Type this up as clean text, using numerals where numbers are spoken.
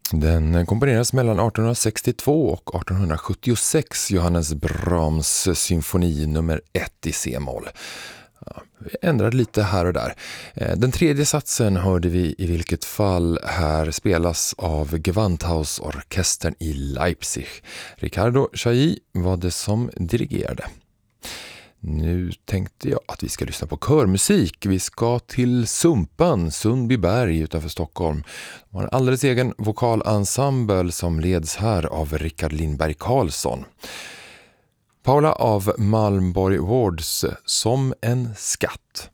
Den komponeras mellan 1862 och 1876, Johannes Brahms symfoni nummer 1 i C-moll. Ja, vi ändrade lite här och där. Den tredje satsen hörde vi i vilket fall här spelas av Gewandhausorkestern i Leipzig. Riccardo Chailly var det som dirigerade. Nu tänkte jag att vi ska lyssna på körmusik. Vi ska till Sumpan, Sundbyberg utanför Stockholm. De har en alldeles egen vokalensemble som leds här av Rickard Lindberg Karlsson. Paula av Malmborg Wards, Som en skatt.